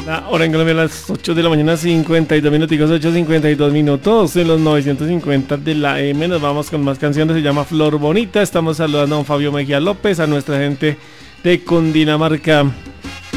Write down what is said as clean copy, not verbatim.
La hora en Colombia a las 8 de la mañana, 52 minuticos, 8:52 minutos. En los 950 de la M nos vamos con más canciones. Se llama Flor Bonita. Estamos saludando a don Fabio Mejía López, a nuestra gente de Cundinamarca.